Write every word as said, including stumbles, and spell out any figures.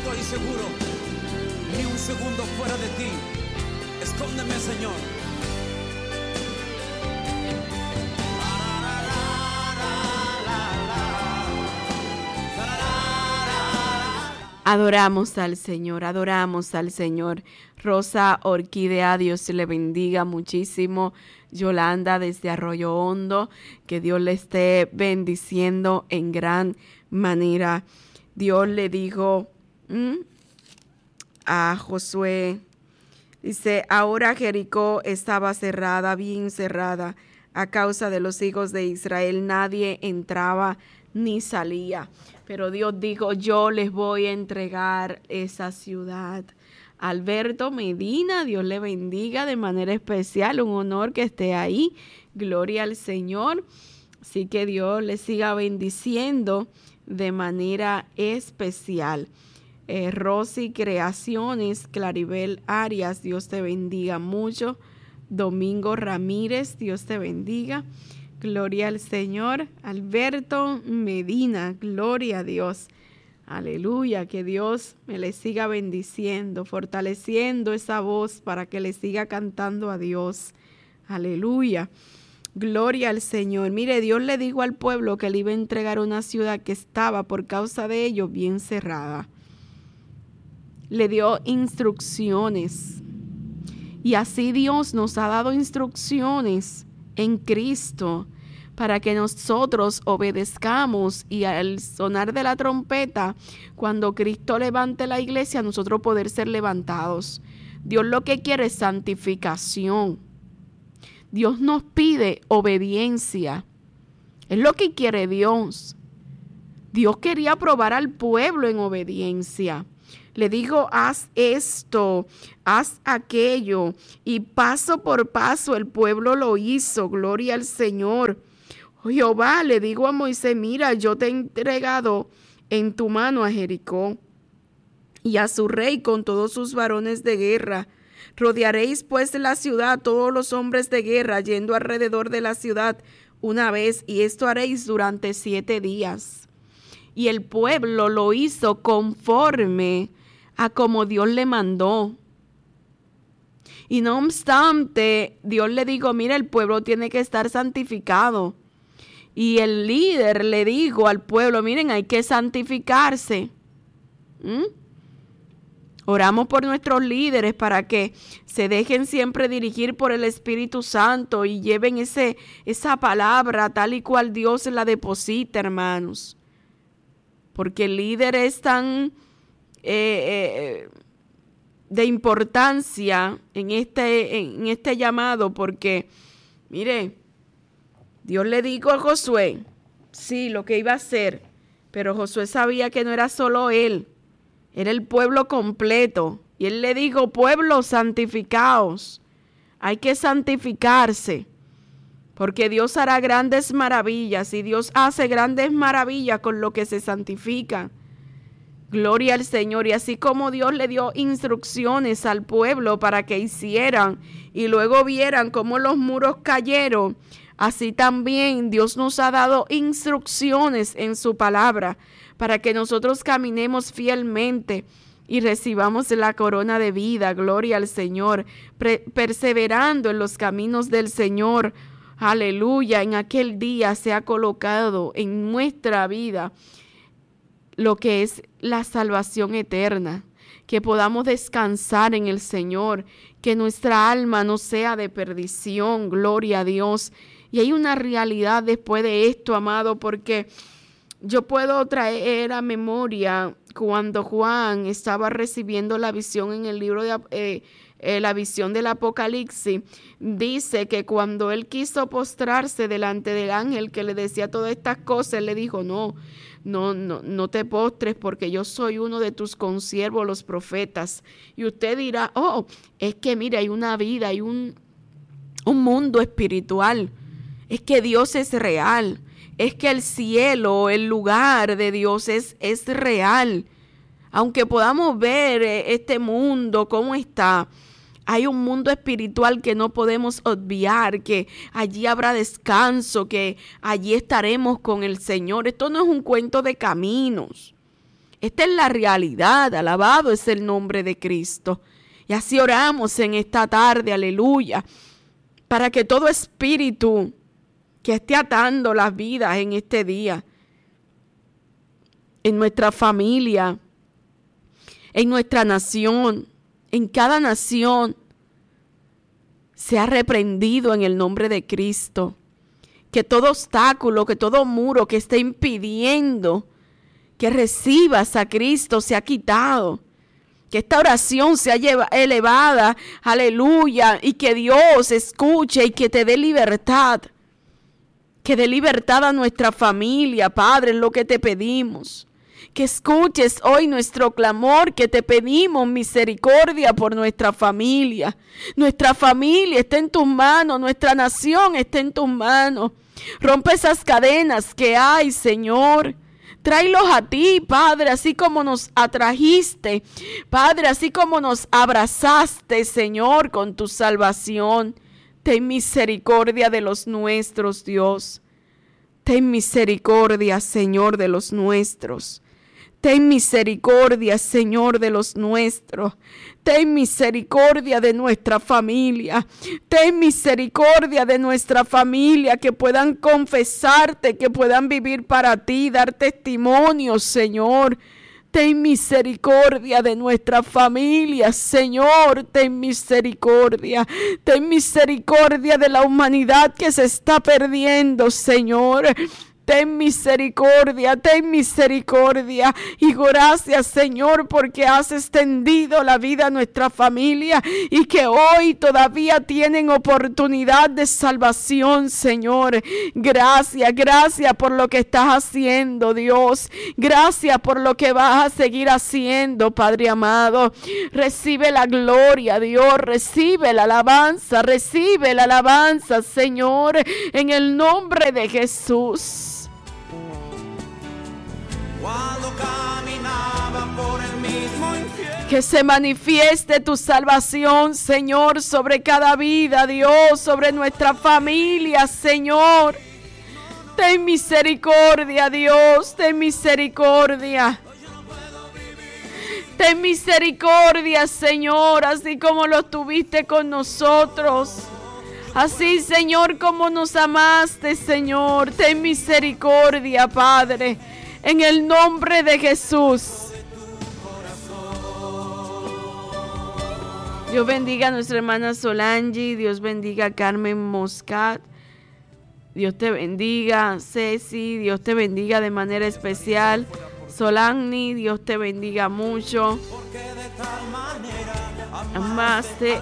estoy seguro, ni un segundo fuera de ti. Escóndeme, Señor. Adoramos al Señor, adoramos al Señor. Rosa Orquídea, Dios le bendiga muchísimo. Yolanda desde Arroyo Hondo, que Dios le esté bendiciendo en gran manera. Dios le dijo ¿m? a Josué, dice, ahora Jericó estaba cerrada, bien cerrada, a causa de los hijos de Israel. Nadie entraba ni salía. Pero Dios dijo, yo les voy a entregar esa ciudad. Alberto Medina, Dios le bendiga de manera especial, un honor que esté ahí. Gloria al Señor. Así que Dios le siga bendiciendo de manera especial. Eh, Rosy Creaciones, Claribel Arias, Dios te bendiga mucho. Domingo Ramírez, Dios te bendiga. Gloria al Señor. Alberto Medina, gloria a Dios. Aleluya, que Dios me le siga bendiciendo, fortaleciendo esa voz para que le siga cantando a Dios. Aleluya. Gloria al Señor. Mire, Dios le dijo al pueblo que le iba a entregar una ciudad que estaba por causa de ellos bien cerrada. Le dio instrucciones. Y así Dios nos ha dado instrucciones en Cristo para que nosotros obedezcamos y al sonar de la trompeta, cuando Cristo levante la iglesia, nosotros poder ser levantados. Dios lo que quiere es santificación. Dios nos pide obediencia. Es lo que quiere Dios. Dios quería probar al pueblo en obediencia. Le digo, haz esto, haz aquello, y paso por paso el pueblo lo hizo. Gloria al Señor. Jehová le digo a Moisés, mira, yo te he entregado en tu mano a Jericó y a su rey con todos sus varones de guerra. Rodearéis pues la ciudad, todos los hombres de guerra, yendo alrededor de la ciudad una vez, y esto haréis durante siete días. Y el pueblo lo hizo conforme a como Dios le mandó. Y no obstante, Dios le dijo, mira, el pueblo tiene que estar santificado. Y el líder le dijo al pueblo, miren, hay que santificarse. ¿Mm? Oramos por nuestros líderes para que se dejen siempre dirigir por el Espíritu Santo y lleven ese, esa palabra tal y cual Dios la deposita, hermanos. Porque el líder es tan eh, eh, de importancia en este, en este llamado, porque, mire, Dios le dijo a Josué, sí, lo que iba a hacer, pero Josué sabía que no era solo él, era el pueblo completo. Y él le dijo, pueblo, santificaos, hay que santificarse, porque Dios hará grandes maravillas, y Dios hace grandes maravillas con lo que se santifica. Gloria al Señor. Y así como Dios le dio instrucciones al pueblo para que hicieran, y luego vieran cómo los muros cayeron, así también Dios nos ha dado instrucciones en su palabra para que nosotros caminemos fielmente y recibamos la corona de vida. Gloria al Señor, Pre- perseverando en los caminos del Señor. Aleluya, en aquel día se ha colocado en nuestra vida lo que es la salvación eterna, que podamos descansar en el Señor, que nuestra alma no sea de perdición. Gloria a Dios. Y hay una realidad después de esto, amado, porque yo puedo traer a memoria cuando Juan estaba recibiendo la visión en el libro de eh, eh, la visión del Apocalipsis. Dice que cuando él quiso postrarse delante del ángel que le decía todas estas cosas, él le dijo, no, no, no, no te postres, porque yo soy uno de tus consiervos, los profetas. Y usted dirá, oh, es que mira, hay una vida, hay un, un mundo espiritual. Es que Dios es real, es que el cielo, el lugar de Dios es, es real. Aunque podamos ver este mundo, cómo está, hay un mundo espiritual que no podemos obviar, que allí habrá descanso, que allí estaremos con el Señor. Esto no es un cuento de caminos, Esta es la realidad. Alabado es el nombre de Cristo. Y así oramos en esta tarde, aleluya, para que todo espíritu que esté atando las vidas en este día, en nuestra familia, en nuestra nación, en cada nación, sea reprendido en el nombre de Cristo. Que todo obstáculo, que todo muro que esté impidiendo que recibas a Cristo sea quitado. Que esta oración sea elevada, aleluya, y que Dios escuche y que te dé libertad. Que dé libertad a nuestra familia, Padre, es lo que te pedimos. Que escuches hoy nuestro clamor, que te pedimos misericordia por nuestra familia. Nuestra familia está en tus manos, nuestra nación está en tus manos. Rompe esas cadenas que hay, Señor. Tráelos a ti, Padre, así como nos atrajiste, Padre, así como nos abrazaste, Señor, con tu salvación. Ten misericordia de los nuestros, Dios. Ten misericordia, Señor, de los nuestros. Ten misericordia, Señor, de los nuestros. Ten misericordia de nuestra familia. Ten misericordia de nuestra familia, que puedan confesarte, que puedan vivir para ti, dar testimonio, Señor. Ten misericordia de nuestra familia, Señor. Ten misericordia. Ten misericordia de la humanidad que se está perdiendo, Señor. Ten misericordia, ten misericordia y gracias, Señor, porque has extendido la vida a nuestra familia y que hoy todavía tienen oportunidad de salvación, Señor. Gracias, gracias por lo que estás haciendo, Dios. Gracias por lo que vas a seguir haciendo, Padre amado. Recibe la gloria, Dios, recibe la alabanza, recibe la alabanza, Señor, en el nombre de Jesús. Cuando caminaba por el mismo infierno. Que se manifieste tu salvación, Señor, sobre cada vida, Dios, sobre nuestra familia, Señor. Ten misericordia, Dios, ten misericordia. Ten misericordia, Señor, así como lo tuviste con nosotros. Así, Señor, como nos amaste, Señor. Ten misericordia, Padre. En el nombre de Jesús. Dios bendiga a nuestra hermana Solange. Dios bendiga a Carmen Moscat. Dios te bendiga, Ceci. Dios te bendiga de manera especial. Solange, Dios te bendiga mucho. Amaste.